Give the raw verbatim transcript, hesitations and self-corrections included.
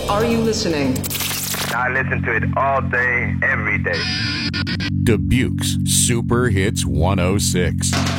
Are you listening? I listen to it all day, every day. Dubuque's Super Hits one oh six.